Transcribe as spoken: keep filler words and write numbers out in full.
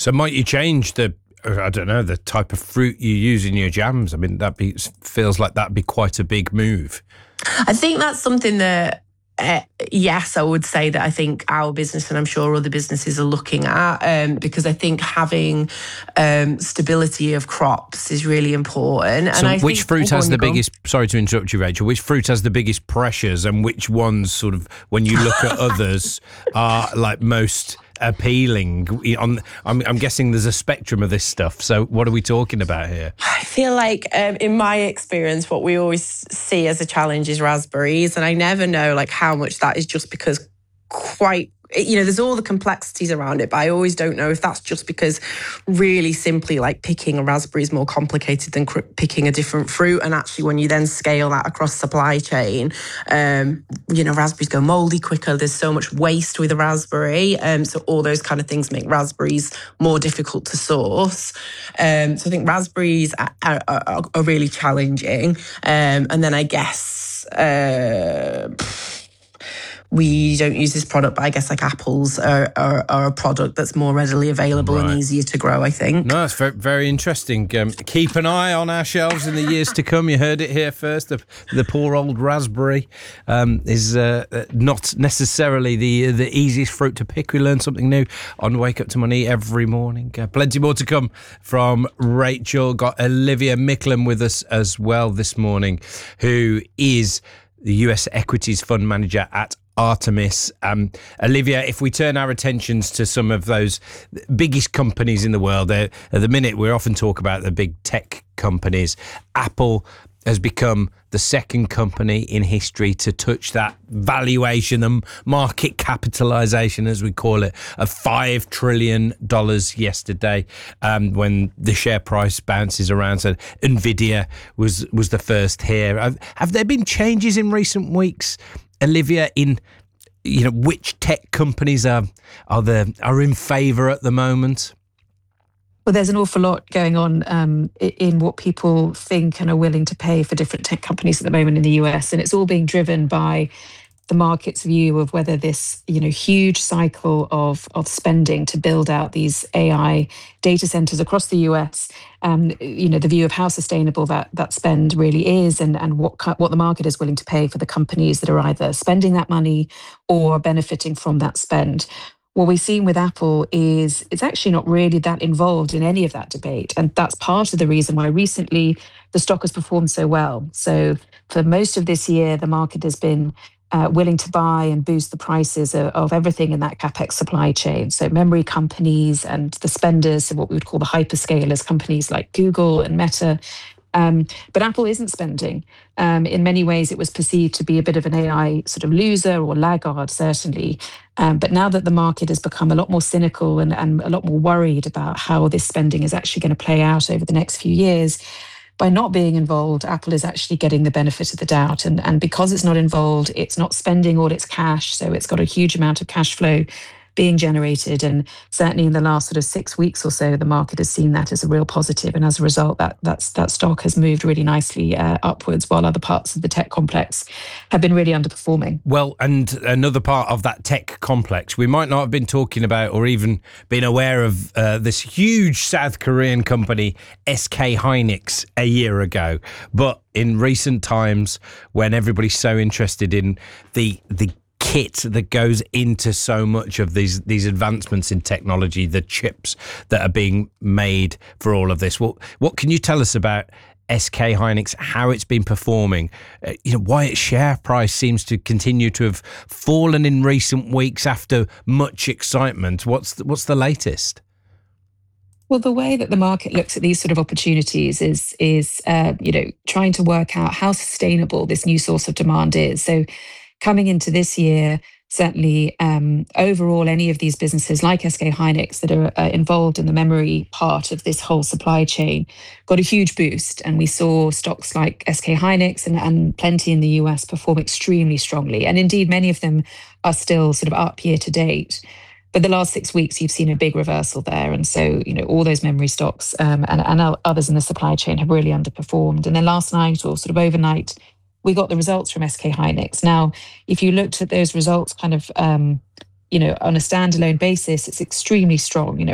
So might you change the, I don't know, the type of fruit you use in your jams? I mean, that be, feels like that'd be quite a big move. I think that's something that, uh, yes, I would say that I think our business, and I'm sure other businesses, are looking at, um, because I think having um, stability of crops is really important. So and I which think, fruit oh, has the go on. biggest, sorry to interrupt you, Rachel, which fruit has the biggest pressures, and which ones sort of, when you look at others, are like most appealing? On, I'm, I'm guessing there's a spectrum of this stuff. So what are we talking about here? I feel like, um, in my experience, what we always see as a challenge is raspberries, and I never know like how much that is just because quite, you know, there's all the complexities around it, but I always don't know if that's just because really simply like picking a raspberry is more complicated than cr- picking a different fruit. And actually, when you then scale that across supply chain, um, you know, raspberries go moldy quicker. There's so much waste with a raspberry. Um, so all those kind of things make raspberries more difficult to source. Um, so I think raspberries are, are, are, are really challenging. Um, and then I guess... Uh, we don't use this product, but I guess like apples are, are, are a product that's more readily available right. and easier to grow, I think. No, it's very, very interesting. Um, keep an eye on our shelves in the years to come. You heard it here first. The, the poor old raspberry um, is uh, not necessarily the the easiest fruit to pick. We learn something new on Wake Up to Money every morning. Uh, plenty more to come from Rachel. Got Olivia Micklem with us as well this morning, who is the U S Equities Fund Manager at Artemis. Um, Olivia, if we turn our attentions to some of those biggest companies in the world, uh, at the minute we often talk about the big tech companies. Apple has become the second company in history to touch that valuation and market capitalization, as we call it, of five trillion dollars yesterday, um, when the share price bounces around. So Nvidia was was the first here. Have, have there been changes in recent weeks, Olivia, in you know which tech companies are are the are in favour at the moment? Well, there's an awful lot going on um, in what people think and are willing to pay for different tech companies at the moment in the U S, and it's all being driven by the market's view of whether this, you know, huge cycle of of spending to build out these A I data centers across the U S, um, you know, the view of how sustainable that that spend really is, and and what what the market is willing to pay for the companies that are either spending that money or benefiting from that spend. What we've seen with Apple is it's actually not really that involved in any of that debate. And that's part of the reason why recently the stock has performed so well. So for most of this year, the market has been uh, willing to buy and boost the prices of, of everything in that CapEx supply chain. So memory companies and the spenders, so what we would call the hyperscalers, companies like Google and Meta. Um, but Apple isn't spending. Um, in many ways, it was perceived to be a bit of an A I sort of loser or laggard, certainly. Um, but now that the market has become a lot more cynical and, and a lot more worried about how this spending is actually going to play out over the next few years, by not being involved, Apple is actually getting the benefit of the doubt. And, and because it's not involved, it's not spending all its cash. So it's got a huge amount of cash flow being generated. And certainly in the last sort of six weeks or so, the market has seen that as a real positive. And as a result, that that's, that stock has moved really nicely uh, upwards, while other parts of the tech complex have been really underperforming. Well, and another part of that tech complex, we might not have been talking about or even been aware of uh, this huge South Korean company, S K Hynix, a year ago. But in recent times, when everybody's so interested in the the kit that goes into so much of these these advancements in technology, the chips that are being made for all of this. What what can you tell us about S K Hynix, how it's been performing, uh, you know, why its share price seems to continue to have fallen in recent weeks after much excitement? What's the, what's the latest? Well, the way that the market looks at these sort of opportunities is, is uh, you know, trying to work out how sustainable this new source of demand is. So coming into this year, certainly um, overall, any of these businesses like S K Hynix that are uh, involved in the memory part of this whole supply chain got a huge boost. And we saw stocks like S K Hynix and, and plenty in the U S perform extremely strongly. And indeed, many of them are still sort of up year to date. But the last six weeks, you've seen a big reversal there. And so, you know, all those memory stocks um, and, and others in the supply chain have really underperformed. And then last night or sort of overnight, we got the results from S K Hynix. Now, if you looked at those results kind of, um, you know, on a standalone basis, it's extremely strong. You know,